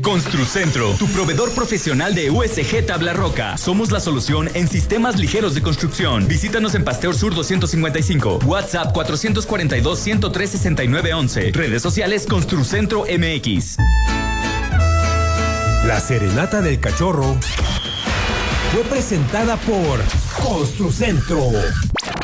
Construcentro, tu proveedor profesional de USG Tabla Roca. Somos la solución en sistemas ligeros de construcción. Visítanos en Pasteur Sur 255. WhatsApp 442-103-6911. Redes sociales Construcentro MX. La Serenata del Cachorro fue presentada por Construcentro.